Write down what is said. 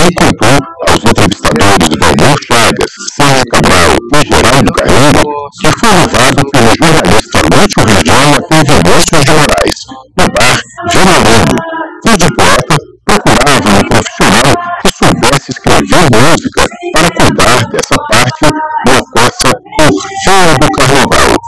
e contou aos entrevistadores Valmor Chagas, Célia Cabral e Geraldo Carreiro que foi levado pelo jornalista Lúcio Regina até Venécia Gerais. No bar, Geraldo e de porta procuravam um profissional que soubesse escrever música para